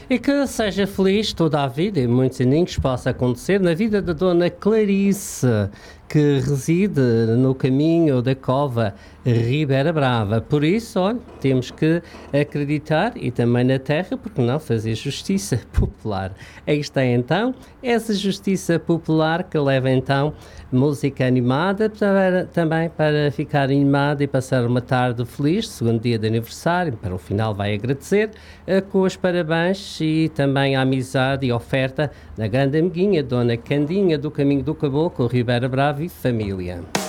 E que seja feliz toda a vida e muitos aninhos possa acontecer na vida da Dona Clarice, que reside no caminho da Cova Ribeira Brava. Por isso, olha, temos que acreditar e também na terra, porque não fazer justiça popular. Aí está então essa justiça popular que leva então música animada também para ficar animada e passar uma tarde feliz, segundo dia de aniversário. Para o final vai agradecer com os parabéns e também a amizade e oferta da grande amiguinha, Dona Candinha do Caminho do Caboclo, Ribeira Brava e família.